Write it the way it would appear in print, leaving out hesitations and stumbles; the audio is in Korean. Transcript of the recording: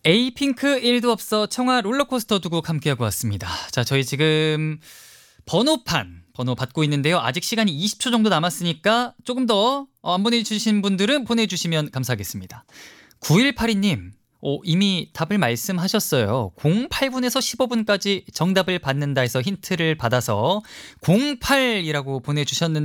에이핑크 1도 없어 청아 롤러코스터 두 곡 함께하고 왔습니다. 자, 저희 지금 번호 받고 있는데요. 아직 시간이 20초 정도 남았으니까 조금 더 안 보내주신 분들은 보내주시면 감사하겠습니다. 9182님, 이미 답을 말씀하셨어요. 08분에서 15분까지 정답을 받는다 해서 힌트를 받아서 08이라고 보내주셨는데